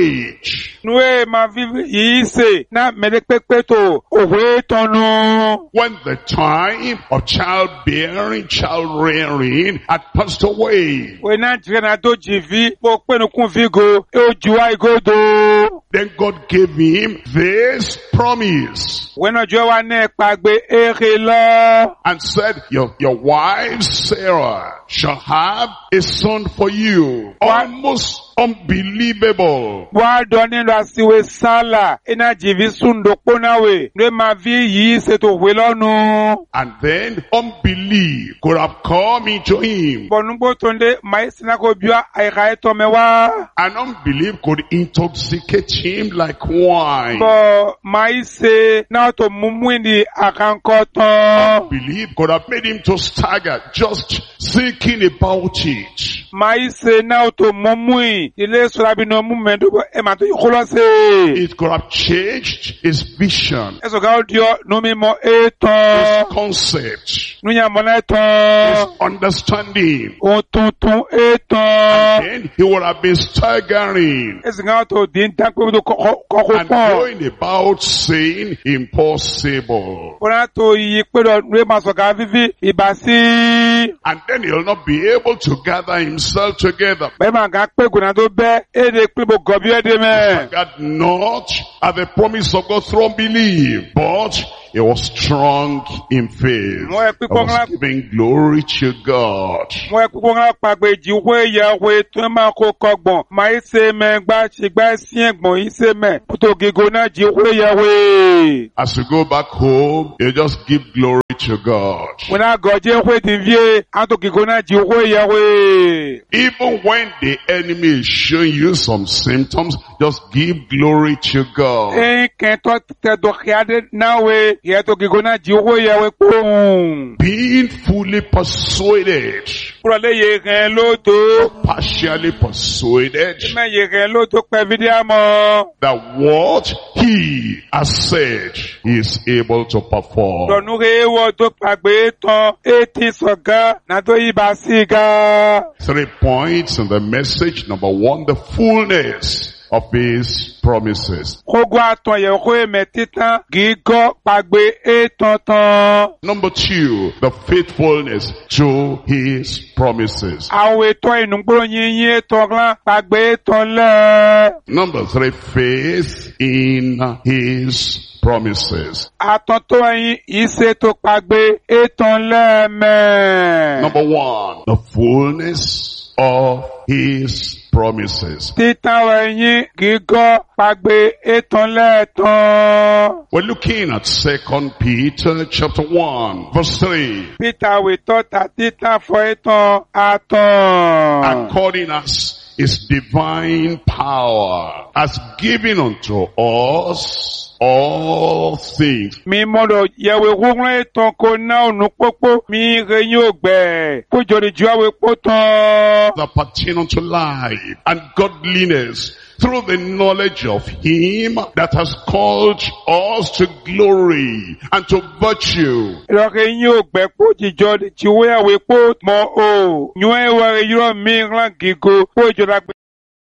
age. Noe ma vivi yise na medekpepe to owe tonu. When the time of childbearing, child rearing had passed away, We na jire na do jivi po penu kun vigo e ojuwa igodo. then God gave him this promise We na juwa wa ne pagbe ere lo. and said, your wife Sarah shall have a son for you. Almost unbelievable. Wa do ni lo asiwe sala ina jivi sundo ponawe. Noe ma vi yise to we lonu. And then unbelief could have come into him. Bonumbo tonde maisina ko biwa aika eto mewa. And unbelief could intoxicate him like wine. Bo maise na to mumwindi akankoton. Unbelief could have made him to stagger just thinking about it. Maise na to mumwi ile surabi no mumendo e ma to ikolose. It could have changed his vision, Eso ga odio no mi mo his eton. concept, Nunya mona his eton. understanding. O tuntun eton. Then he would have been staggering Eso ga to din tanko do koko and pon. going about saying impossible. Ona to yi pe do re ma so ga vivi ibasi. And then he'll not be able to gather himself together. Be ma ga pe guna do be e de pe bo gobi e de me. God not at the promise of God through unbelief, but he was strong in faith. Mo e He pipo was giving glory to God. Mo e pipo nga pagbe jiwe Yahweh to ma ko kogbon. Maise me gba si gba si egbon ise me. Puto gigo na jiwe Yahweh. As you go back home, you just give glory to God. When I go Yahweh divie, ato gigo na jiwe Yahweh. Even when the enemy is showing you some symptoms, just give glory to God. En kento te do khiade nawe, yeto gigo na jiwe Yahweh pon. Being fully persuaded, Pro le ye ren loto. partially persuaded, Me ye ren loto pe vidiamo. that what he has said he is able to perform. Do nu re wo to pagbe ton eti soga na do ibasiga. 3 points in the message. Number 1, the fullness of his promises. Kogo aton ye ko me titan gigo pagbe etonton. Number 2, the faithfulness to his promises. Awe eton inugbo yin eton lan pagbe eton le. Number 3, faith in his promises. Aton to yin ise to pagbe eton le me. Number 1, the fullness of his promises. Titan we yin gigo pagbe eton le ton. We're looking at 2 Peter chapter 1, verse 3. Peter we to ta titan fo eton aton. According as his divine power has given unto us all things. Mi modo yewe wungle eton ko na onu popo mi reyin ogbe. Ko jori juawe poton. That pertain unto life and godliness through the knowledge of him that has called us to glory and to virtue. Lọ́kẹ́ yín ò gbẹ́ kó jíjọ ti wéyàwó pó mọ o. Yún ẹ̀wọ̀ rẹ̀ yúrọ̀ mìíràn gígo kó ìjọba gbé.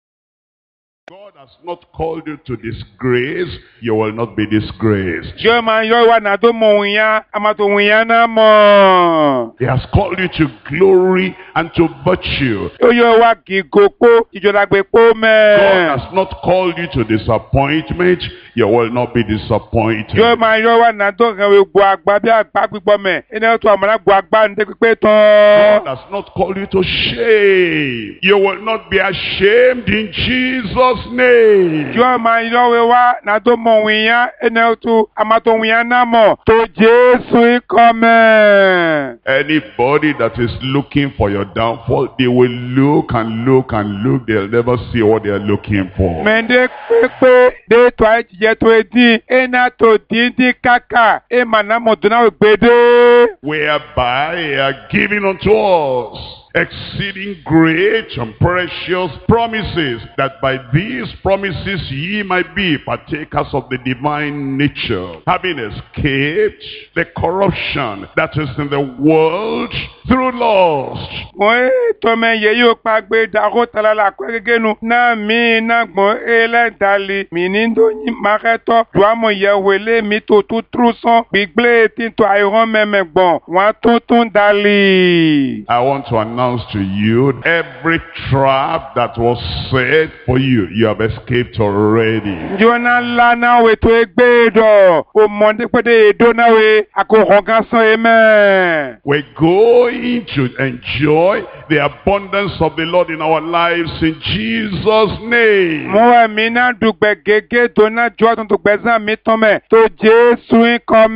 God has not called you to disgrace, you will not be disgraced. Yóò máa yọ ìwà náà tó mọ òun yá, a máa tó òun yá náà mọ̀. He has called you to glory and to virtue. Ó yọ ìwà gígo pó ìjọba gbé pó God mẹ́. has not called you to disappointment, you will not be disappointed. Yóò máa yọ ìwà náà tó kàn wé gbọ́ àgbà bí àgbà gbígbọ́ mẹ́. Ẹni tó àmàlà gbọ́ àgbà ní pípé God tán. has not called you to shame. You will not be ashamed in Jesus' name. name. Jua ma ilowe wa na do mo wiyan ene tu amato wiyan na mo to Jesu come. Anybody that is looking for your downfall, they will look and look and look. They'll never see what they are looking for. Mende pepe de to ai je to edi ena to dindi kaka e manamo dona gbede. Whereby they are given unto us exceeding great and precious promises, that by these promises ye might be partakers of the divine nature, having escaped the corruption that is in the world through lust. Mo to me ye yo pagbe dago talala kwegenu na mi na gbo ele dali mi nindo yin mareto do amo ye wele mi to tutruson gbigble tin to iron memegbon wan tutun dali. I want to announce to you, every trap that was set for you, you have escaped already. Jona lana we to egbedo o monde pede do na we akohogasan amen. We're going to enjoy the abundance of the Lord in our lives in Jesus' name. Mo mi na dugbe gege do na jo tun dugbe zan mi ton me to Jesu come.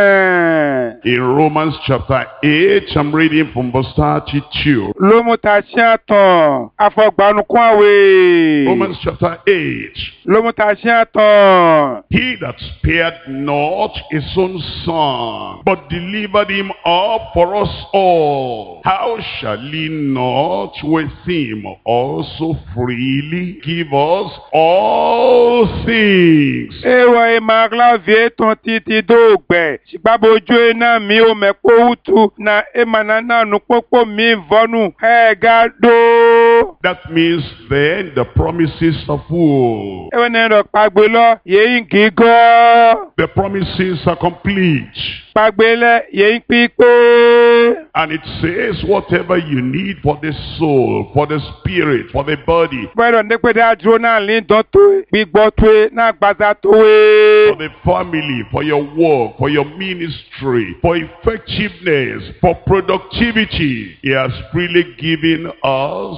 In Romans chapter 8, I'm reading from verse 32. Lomo ta shiaton afogbanu kun awe. Romans chapter 8. Lomo ta shiaton. He that spared not his own son, but delivered him up for us all, how shall he not with him also freely give us all things? Ewa e magla vie ton titi dogbe. Sibabojo ena mi o mepo utu na emanana nu popo mi vonu hegado. That means then the promises are full. Ewa nero pagbelo ye ingigo. The promises are complete. Pagbele ye inpipe. And it says whatever you need for the soul, for the spirit, for the body, Pero ndekwe da drona lin don to gbigbo to na gbaza to for the family, for your work, for your ministry, for effectiveness, for productivity, he has freely given us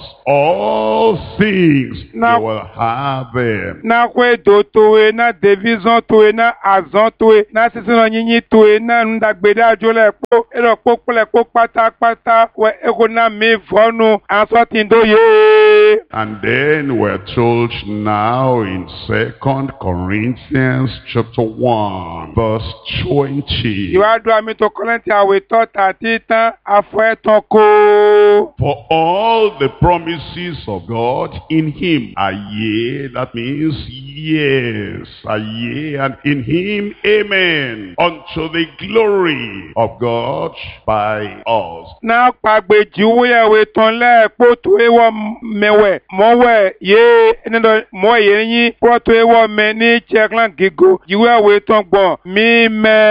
all things. Now- You will have them. Na kwe do to na division to na azon to na sisino nyinyi to na ndagbe da jole po ero popole po pata we ego na mi vonu aso tindo ye. And then we're told now in 2 Corinthians chapter 1, verse 20. Iwadu ami to Korinti awe to tatita afo eton ko. For all the promises of God in him are yea, that means yes, are yea, and in him amen, unto the glory of God by us. Na pagbe jiwo ya we ton le po to ewo mewe mowe ye enido mo ye yin po to ewo me ni cheklan gigo jiwo ya we ton gbon mi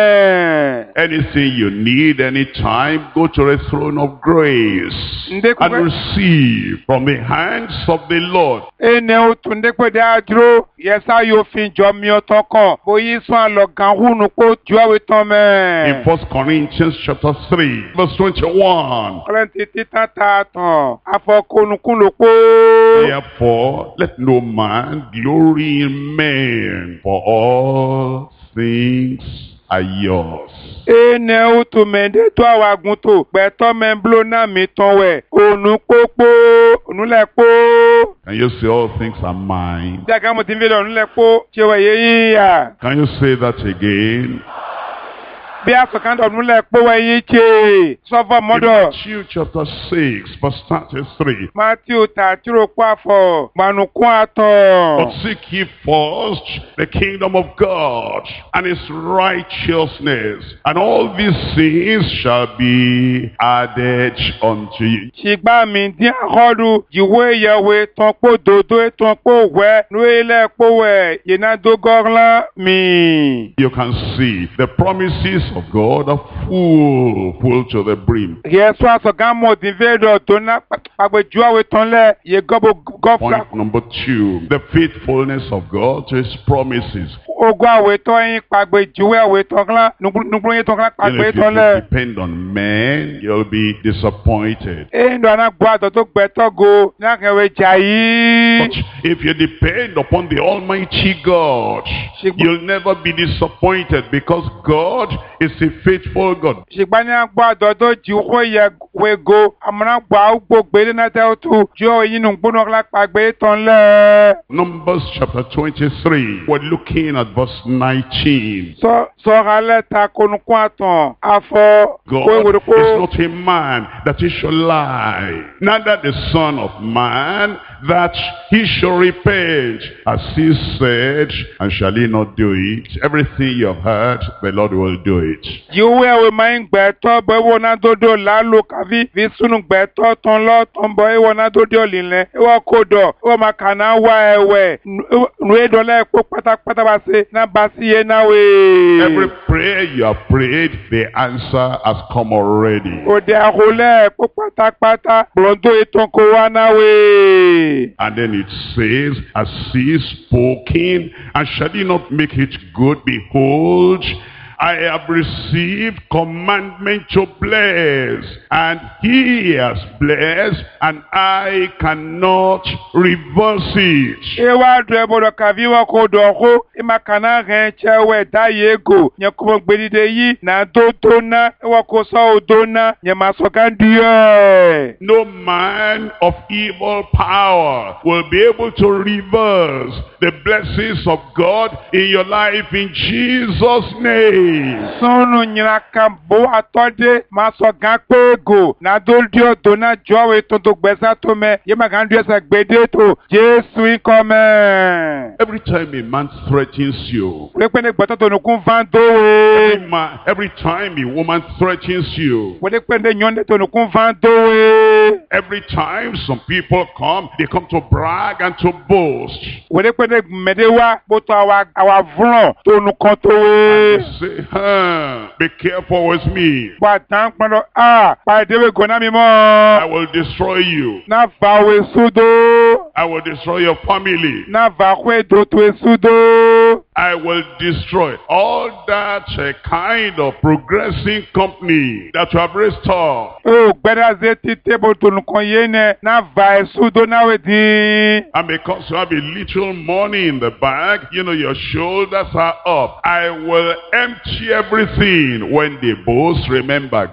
me. Anything you need anytime, go to the throne of grace Ndekwe- and receive from the hands of the Lord. Ene o tun de pe da duro yesa yo fin jo mi o ton kan bo yi sun alo gan hunu ko ju awe ton In me. 1 Corinthians chapter 3, verse 21. Korinti titan ta ton afọ konukun lo po. Therefore, let no man glory in men, for all things are yours. Ene o tu mende to awagun to pe to me blo na mi ton we onu popo onu le po. Can you say all things are mine? Jaga mo tin ve onu le po che we ye ya. Can you say that again? Bí àkọ́kàn ọdún lẹ́pọ̀ wẹ̀yí ṣe sọ́fọ̀ In mọ́dọ̀. Matthew chapter 6, verse 33. Matthew tàtúrò pàfọ̀ gbanukun àtọ̀. But seek ye first the kingdom of God and his righteousness, and all these things shall be added unto you. Ṣìgbà mi dín àkọ́dù ìwé ìyẹ̀wé tán pò dòdó tán pò wẹ́ lórí lẹ́pọ̀ wẹ̀ ìnádógọ́rán mi. You can see the promises of God are full to the brim. Yẹ̀sọ́ àsọ̀gán mọ̀ dín fẹ́dọ̀ tó ná pàgbẹ́jú àwẹ̀ tán lẹ̀ yẹ gọ́bọ̀ gọ́fà. Point number 2, the faithfulness of God to his promises. Ogun àwẹ̀ tán yín pàgbẹ́jú àwẹ̀ tán kán nùgbùrún yín tán kán You know, pàgbẹ́ if tán you lẹ̀. depend on men, you'll be disappointed. Endo ana gbọ́ àtọ̀ tó gbẹ́tọ́ go ní àkẹ́wé jà yìí. But if you depend upon the Almighty God, you'll never be disappointed because God is a faithful God. ṣùgbọ́n ní agbá àdọ́dọ́ jù kó yẹ wego àmọ́ gbà ó gbogbo náà tẹ́ ó tu jù ó yín nù gbóná lápá gbé tán lẹ́. Numbers chapter 23, we're looking at verse 19. Sọ̀rọ̀ alẹ́ ta konukun àtàn afọ God is not a man that he shall lie, neither the son of man that he shall repent. As he said, and shall he not do it? Everything you have heard, the Lord will do it. Yíwé ẹ̀wẹ̀ máa ń gbẹ̀tọ́ bọ́ ìwọ náà dòdò lálò káfí fi súnú gbẹ̀tọ́ tán lọ́ tán bọ́ ìwọ náà dòdò ọ̀lìlẹ̀ ìwọ kò dọ̀ ìwọ máa kà náà wá ẹ̀wẹ̀ nù èdòlẹ̀ epo pátápátá bá ṣe náà bá sí yé náà wé. Every prayer you have prayed, the answer has come already. Òde àhólẹ̀ epo pátápátá gbọ̀ndó ìtàn kò wá náà wé. And then it says, as he is spoken, and shall he not make it good? Behold, I have received commandment to bless, and he has blessed, and I cannot reverse it. Ewa dwe bodo kaviwa kodoko imakana renchewe da yego nyakumo gbedide yi na dodona ewa kosa odona nyamasokandiye. No man of evil power will be able to reverse the blessings of God in your life in Jesus' name. Sonu nyiraka bo atode masogan pego na doldio dona jowe tonto gbesa to me yemagandu esa gbede to Jesu ikome. Every time a man threatens you, Wepene gbata to nukun vando. every time a woman threatens you, Wepene nyonde to nukun vando. every time some people come, they come to brag and to boast. Wepene medewa boto awa vron to nukun to. Say, be careful with me. I will destroy you. I will destroy your family. I will destroy all that kind of progressing company that you have restored. And because you have a little money in the bag, your shoulders are up. I will empty everything. When they boast, remember